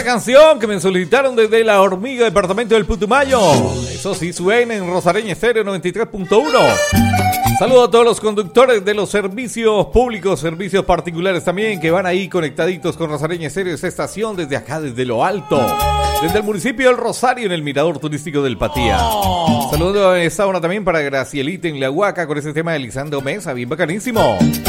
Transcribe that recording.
Buena canción que me solicitaron desde La Hormiga, departamento del Putumayo. Eso sí, suena en Rosareña Estéreo 93.1. Saludos a todos los conductores de los servicios públicos, servicios particulares también, que van ahí conectaditos con Rosareña Estéreo, esta estación desde acá, desde lo alto, desde el municipio del Rosario, en el mirador turístico del Patía. Saludos a esta hora también para Gracielita en La Huaca con ese tema de Lisandro Mesa, bien bacanísimo.